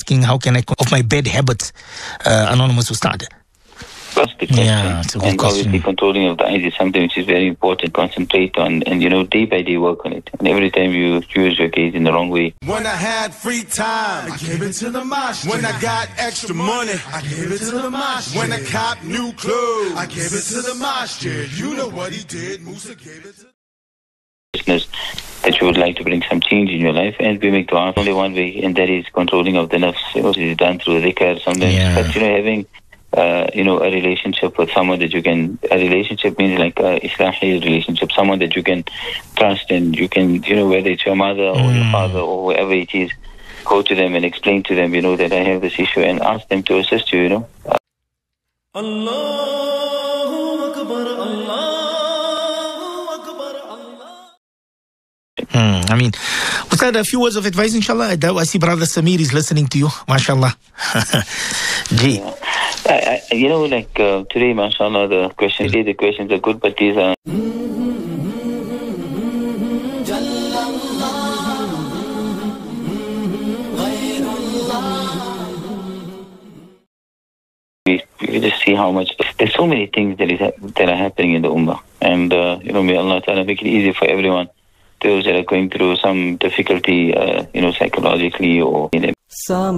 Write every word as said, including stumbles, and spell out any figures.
asking, how can I come off my bad habits? Uh, Anonymous Ustad. That's the question. Yeah, it's a good and question. Obviously controlling of the eyes is something which is very important. Concentrate on and, you know, day by day work on it. And every time you use your gaze in the wrong way. When I had free time, I gave it to the masjid. When I got extra money, I gave it to the masjid. When I copped new clothes, I gave it to the masjid. You know what he did, Musa gave it to that you would like to bring some change in your life, and we make dua only one way, and that is controlling of the nafs. You know, it is done through dhikr sometimes. Yeah. But you know, having uh, you know, a relationship with someone that you can, a relationship means like a Islahi relationship, someone that you can trust, and you can, you know, whether it's your mother or mm. your father or whoever it is, go to them and explain to them, you know, that I have this issue, and ask them to assist you, you know. Uh, Allahu Akbar, Allah. Hmm, I mean, what's that? A few words of advice, inshallah. I see Brother Samir is listening to you, mashallah. Gee. Yeah. I, I, you know, like uh, today, mashallah, the questions, the questions are good, but these are. We, we just see how much. There's so many things that is that are happening in the ummah, and uh, you know, may Allah Ta'ala make it easy for everyone. Those that are going through some difficulty, uh, you know, psychologically or in